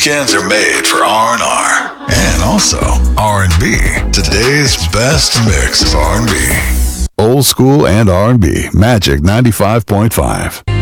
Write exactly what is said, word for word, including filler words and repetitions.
weekends are made for R and R. And also R and B. Today's best mix of R and B. Old school and R and B. Magic ninety-five point five.